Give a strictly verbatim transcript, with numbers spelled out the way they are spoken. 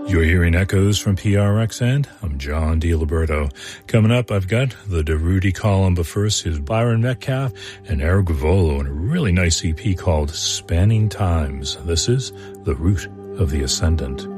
You're hearing echoes from P R X, and I'm John DiLiberto. Coming up, I've got the DeRudy column, but first is Byron Metcalf and Eric Volo in a really nice E P called Spanning Times. This is The Root of the Ascendant.